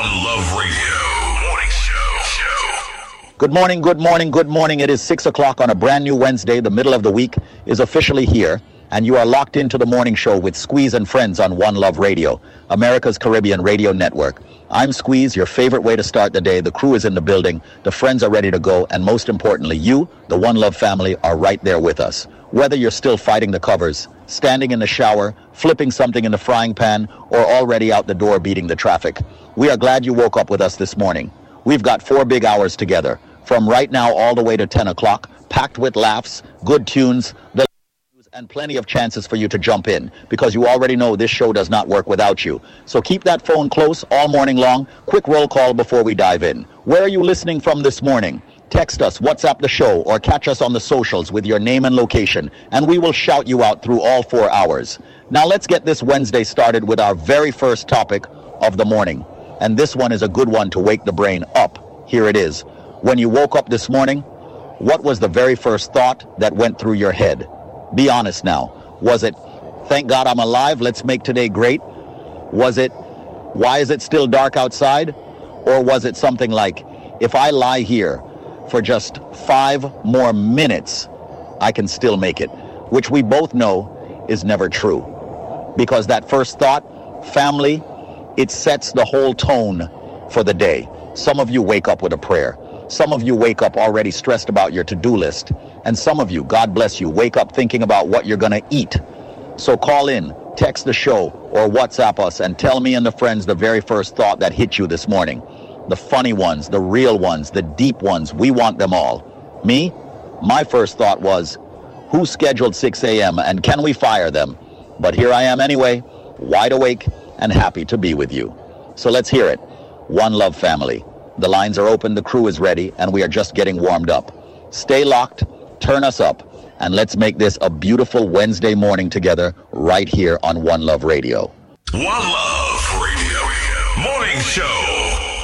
One Love Radio Morning Show. Good morning, good morning, good morning. It is 6 o'clock on a brand new Wednesday. The middle of the week is officially here, and you are locked into the morning show with Squeeze and Friends on One Love Radio, America's Caribbean radio network. I'm Squeeze, your favorite way to start the day. The crew is in the building, the friends are ready to go, and most importantly, you, the One Love family, are right there with us. Whether you're still fighting the covers, standing in the shower, flipping something in the frying pan, or already out the door beating the traffic, we are glad you woke up with us this morning. We've got 4 big hours together, from right now all the way to 10 o'clock, packed with laughs, good tunes, and plenty of chances for you to jump in, because you already know this show does not work without you. So keep that phone close all morning long. Quick roll call before we dive in. Where are you listening from this morning? Text us, WhatsApp the show, or catch us on the socials with your name and location, and we will shout you out through all 4 hours. Now let's get this Wednesday started with our very first topic of the morning. And this one is a good one to wake the brain up. Here it is. When you woke up this morning, what was the very first thought that went through your head? Be honest now. Was it, thank God I'm alive, let's make today great? Was it, why is it still dark outside? Or was it something like, if I lie here for just 5 more minutes, I can still make it? Which we both know is never true. Because that first thought, family, it sets the whole tone for the day. Some of you wake up with a prayer. Some of you wake up already stressed about your to-do list. And some of you, God bless you, wake up thinking about what you're going to eat. So call in, text the show, or WhatsApp us and tell me and the friends the very first thought that hit you this morning. The funny ones, the real ones, the deep ones, we want them all. Me? My first thought was, who scheduled 6 a.m. and can we fire them? But here I am anyway, wide awake and happy to be with you. So let's hear it. One Love family. The lines are open, the crew is ready, and we are just getting warmed up. Stay locked, turn us up, and let's make this a beautiful Wednesday morning together right here on One Love Radio. One Love Radio Morning Show.